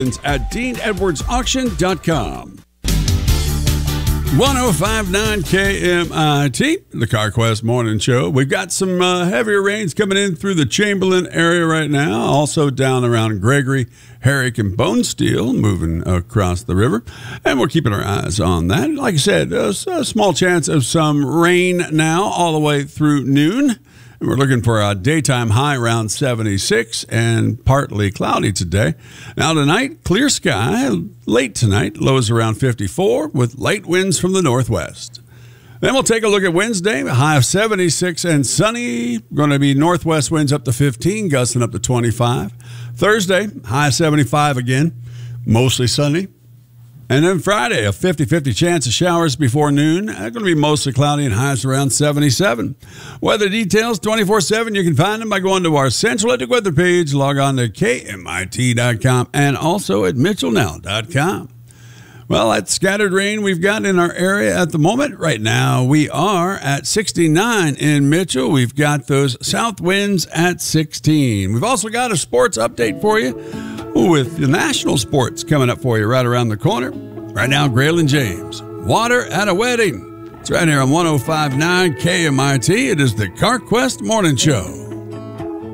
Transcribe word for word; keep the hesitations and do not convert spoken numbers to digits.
at dean edwards auction dot com. one oh five point nine K M I T, the CarQuest Morning Show. We've got some uh, heavier rains coming in through the Chamberlain area right now, also down around Gregory, Herrick, and Bonesteel, moving across the river. And we're keeping our eyes on that. Like I said, a, a small chance of some rain now all the way through noon. And we're looking for a daytime high around seventy-six and partly cloudy today. Now tonight, clear sky. Late tonight, lows around fifty-four with light winds from the northwest. Then we'll take a look at Wednesday, a high of seventy-six and sunny. Going to be northwest winds up to fifteen, gusting up to twenty-five. Thursday, high of seventy-five again, mostly sunny. And then Friday, a fifty-fifty chance of showers before noon. They're going to be mostly cloudy and highs around seventy-seven. Weather details twenty-four seven. You can find them by going to our Central Electric Weather page. Log on to K M I T dot com and also at Mitchell Now dot com. Well, that scattered rain we've got in our area at the moment. Right now, we are at sixty-nine in Mitchell. We've got those south winds at sixteen. We've also got a sports update for you with the national sports coming up for you right around the corner. Right now, Graylin James, Water at a Wedding. It's right here on one oh five point nine K M I T. It is the CarQuest Morning Show.